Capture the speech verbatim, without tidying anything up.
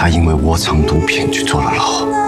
他因为窝藏毒品去坐了牢。